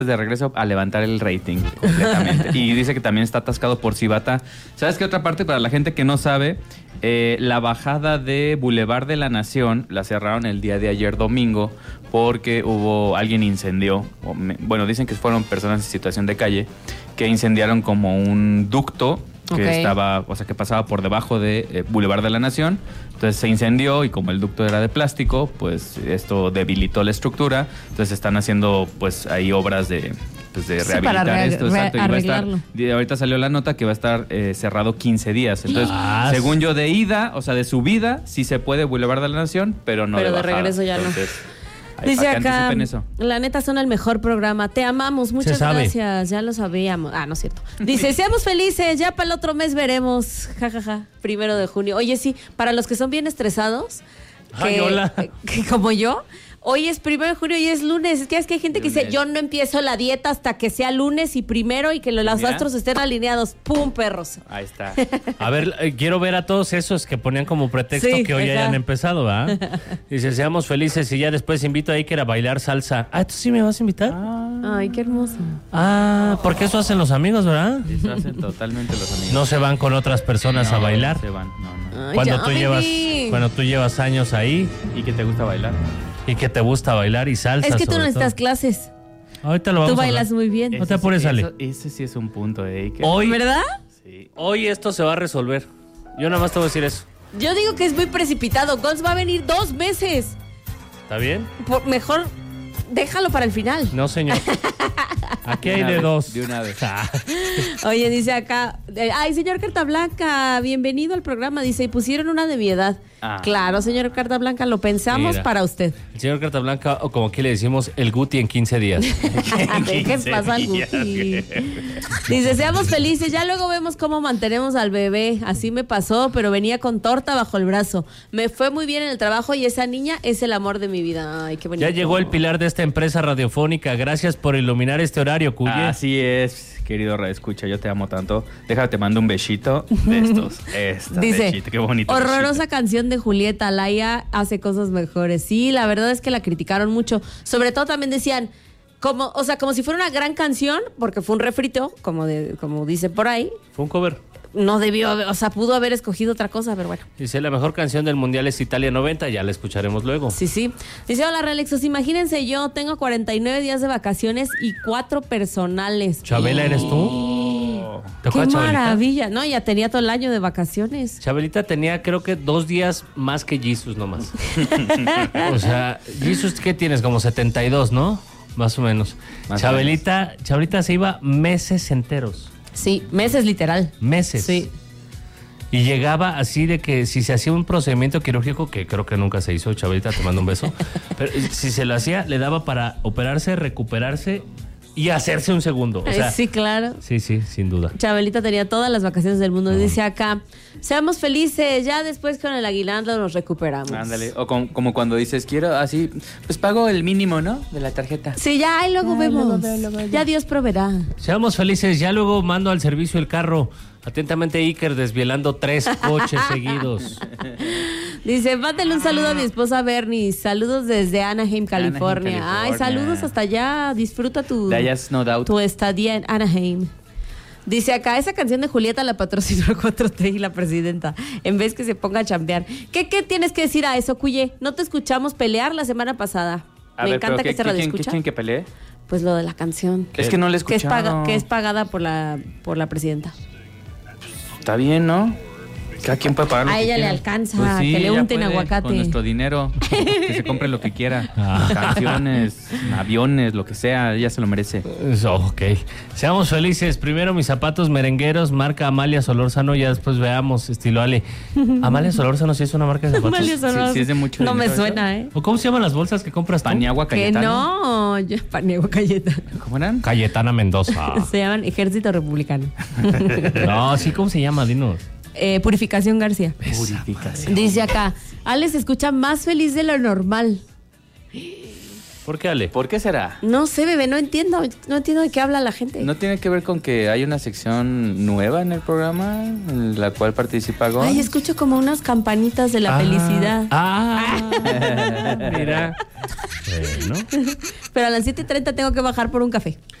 de regreso a levantar el rating completamente. Y dice que también está atascado por Civata. ¿Sabes qué otra parte? Para la gente que no sabe, la bajada de Boulevard de la Nación la cerraron el día de ayer domingo porque alguien incendió. Bueno, dicen que fueron personas en situación de calle que incendiaron como un ducto que estaba, o sea, que pasaba por debajo de Boulevard de la Nación. Entonces se incendió y como el ducto era de plástico, pues esto debilitó la estructura. Entonces están haciendo pues ahí obras de rehabilitar esto. Exacto, y va a estar, ahorita salió la nota que va a estar cerrado 15 días. Entonces, según yo, de ida, o sea, de subida, sí se puede Boulevard de la Nación, pero no de bajada. Regreso ya entonces, no. Dice acá, la neta son el mejor programa. Te amamos, muchas gracias. Ya lo sabíamos. No es cierto. Dice, seamos felices, ya para el otro mes veremos. Jajaja, 1 de junio. Oye, sí, para los que son bien estresados, que como yo, hoy es 1 de junio y es lunes. Es que hay gente que dice, yo no empiezo la dieta hasta que sea lunes y primero y que los astros estén alineados. ¡Pum, perros! Ahí está. A ver, quiero ver a todos esos que ponían como pretexto que hoy hayan empezado, ¿verdad? Dice, seamos felices y ya después invito a Iker a bailar salsa. ¿Tú sí me vas a invitar? Ay, qué hermoso. Porque eso hacen los amigos, ¿verdad? Eso hacen totalmente los amigos. No se van con otras personas a bailar. No se van, no. Ay, Cuando tú llevas años ahí. ¿Y que te gusta bailar? Y que te gusta bailar y salsa. Es que tú no necesitas clases. Ahorita lo vamos a Tú bailas muy bien. No te apures, Ale. Ese sí es un punto, Hoy, ¿verdad? Sí. Hoy esto se va a resolver. Yo nada más te voy a decir eso. Yo digo que es muy precipitado. Gonz va a venir 2 meses. ¿Está bien? Mejor déjalo para el final. No, señor. Aquí hay de 2. De una vez. Oye, dice acá, señor Carta Blanca, bienvenido al programa. Dice, y pusieron una de mi edad. Claro, señor Carta Blanca, lo pensamos para usted. El señor Carta Blanca, o como aquí le decimos, el Guti en 15 días. ¿Qué pasa al Guti? Dice, seamos felices, ya luego vemos cómo mantenemos al bebé. Así me pasó, pero venía con torta bajo el brazo. Me fue muy bien en el trabajo y esa niña es el amor de mi vida. Ay, qué bonito. Ya llegó el pilar de esta empresa radiofónica. Gracias por iluminar este horario, Cuye. Así es, querido radioescucha, yo te amo tanto. Déjame, te mando un besito de estos. Dice, besito, qué bonito. Horrorosa besito. Canción de Julieta, Laia hace cosas mejores. Sí, la verdad es que la criticaron mucho. Sobre todo también decían, como si fuera una gran canción, porque fue un refrito, como dice por ahí. Fue un cover. No debió, pudo haber escogido otra cosa, pero bueno. Dice, la mejor canción del mundial es Italia 90, ya la escucharemos luego. Sí. Dice, hola, Relexos, imagínense, yo tengo 49 días de vacaciones y 4 personales. ¿Chabela eres tú? ¡Qué maravilla! No, ya tenía todo el año de vacaciones. Chabelita tenía, creo que 2 días más que Jesus nomás. O sea, Jesus, ¿qué tienes? Como 72, ¿no? Más o menos. Chabelita se iba meses enteros. Sí, meses literal. Meses. Sí. Y llegaba así de que si se hacía un procedimiento quirúrgico, que creo que nunca se hizo, Chabelita, te mando un beso, pero si se lo hacía, le daba para operarse, recuperarse y hacerse un segundo. O sea, sí, claro. Sí, sin duda. Chabelita tenía todas las vacaciones del mundo. Dice acá, seamos felices, ya después con el aguinaldo nos recuperamos. Ándale, o como cuando dices, quiero así, pues pago el mínimo, ¿no? De la tarjeta. Sí, ya, y luego vemos. Ya Dios proveerá. Seamos felices, ya luego mando al servicio el carro. Atentamente, Iker, desvielando 3 coches seguidos. Dice, mándale un saludo a mi esposa Bernie. Saludos desde Anaheim, California. Ay, saludos hasta allá. Disfruta tu estadía en Anaheim. Dice acá, esa canción de Julieta la patrocinó 4T y la presidenta, en vez que se ponga a chambear. ¿Qué tienes que decir a eso, Cuye? No te escuchamos pelear la semana pasada. Me encanta que se radio escucha. ¿Qué quieren que pelee? Pues lo de la canción. Es que no le he escuchado. Que es pagada por la presidenta. Está bien, ¿no? Cada quien puede pagar lo que quiera. A ella le alcanza, pues sí, que le unten aguacate. Con nuestro dinero, que se compre lo que quiera. Canciones, aviones, lo que sea, ella se lo merece. Ok. Seamos felices. Primero mis zapatos merengueros, marca Amalia Solórzano, ya después veamos, estilo Ale. Amalia Solórzano sí es una marca de zapatos. Amalia Solórzano. Sí, es de mucho no dinero, me suena, ¿eso? ¿O cómo se llaman las bolsas que compras tú? Paniagua Cayetano. Que no, Paniagua Cayetano. ¿Cómo eran? Cayetana Mendoza. Se llaman Ejército Republicano. No, sí, ¿cómo se llama? Dinos. Purificación García. Purificación. Dice acá, Ale se escucha más feliz de lo normal. ¿Por qué, Ale? ¿Por qué será? No sé, bebé, no entiendo de qué habla la gente. ¿No tiene que ver con que hay una sección nueva en el programa en la cual participa Gon? Ay, escucho como unas campanitas de la felicidad. Mira. Bueno. Pero a las 7:30 tengo que bajar por un café.